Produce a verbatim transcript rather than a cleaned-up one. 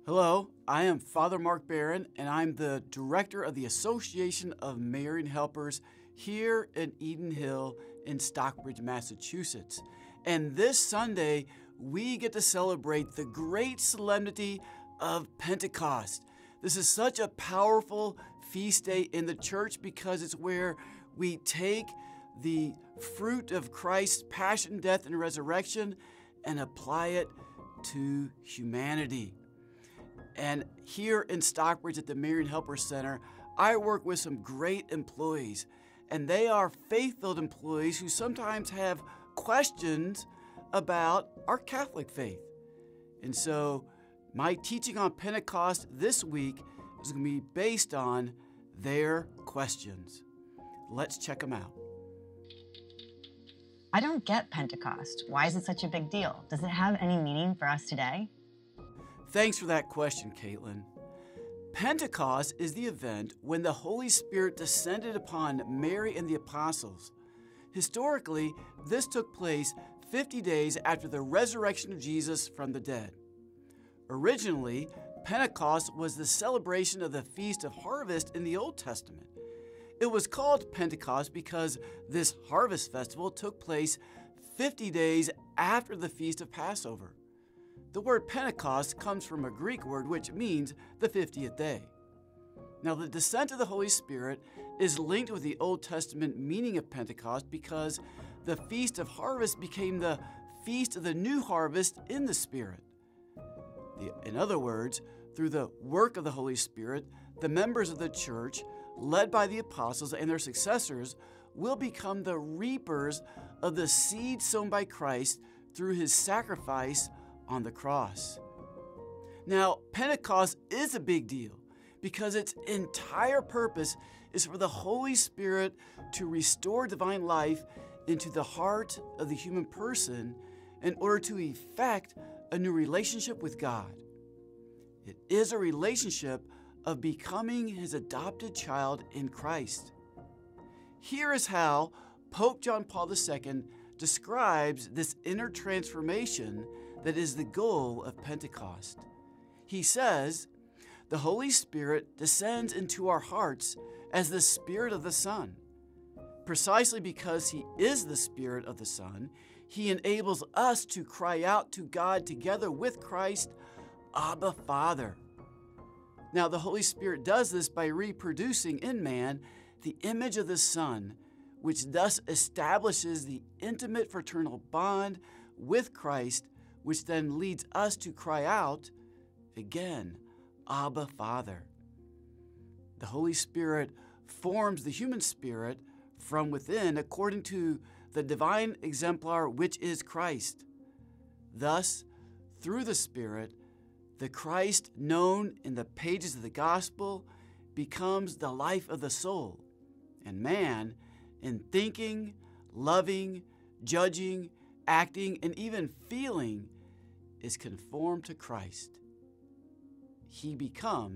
Hello, I am Father Mark Barron, and I'm the director of the Association of Marian Helpers here in Eden Hill in Stockbridge, Massachusetts. And this Sunday, we get to celebrate the great solemnity of Pentecost. This is such a powerful feast day in the church because it's where we take the fruit of Christ's passion, death, and resurrection and apply it to humanity. And here in Stockbridge at the Marian Helper Center, I work with some great employees, and they are faith-filled employees who sometimes have questions about our Catholic faith. And so my teaching on Pentecost this week is going to be based on their questions. Let's check them out. I don't get Pentecost. Why is it such a big deal? Does it have any meaning for us today? Thanks for that question, Caitlin. Pentecost is the event when the Holy Spirit descended upon Mary and the apostles. Historically, this took place fifty days after the resurrection of Jesus from the dead. Originally, Pentecost was the celebration of the Feast of Harvest in the Old Testament. It was called Pentecost because this harvest festival took place fifty days after the Feast of Passover. The word Pentecost comes from a Greek word which means the fiftieth day. Now, the descent of the Holy Spirit is linked with the Old Testament meaning of Pentecost because the Feast of Harvest became the Feast of the New Harvest in the Spirit. The, in other words, through the work of the Holy Spirit, the members of the church, led by the apostles and their successors, will become the reapers of the seed sown by Christ through his sacrifice on the cross. Now, Pentecost is a big deal because its entire purpose is for the Holy Spirit to restore divine life into the heart of the human person in order to effect a new relationship with God. It is a relationship of becoming his adopted child in Christ. Here is how Pope John Paul the Second describes this inner transformation that is the goal of Pentecost. He says, "The Holy Spirit descends into our hearts as the Spirit of the Son. Precisely because he is the Spirit of the Son, he enables us to cry out to God together with Christ, Abba, Father." Now, the Holy Spirit does this by reproducing in man the image of the Son, which thus establishes the intimate fraternal bond with Christ, which then leads us to cry out again, Abba, Father. The Holy Spirit forms the human spirit from within according to the divine exemplar, which is Christ. Thus, through the Spirit, the Christ known in the pages of the gospel becomes the life of the soul, and man, in thinking, loving, judging, acting, and even feeling, is conformed to Christ. He becomes